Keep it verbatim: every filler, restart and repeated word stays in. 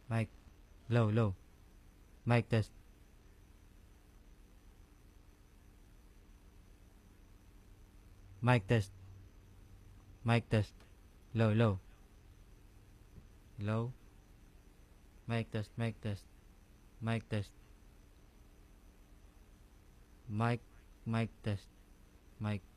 Mic. Low, low. Mic test. Mic test. Mic test. Low, low. Low. Mic test, mic test. Mic test. Mic, mic test. Mic.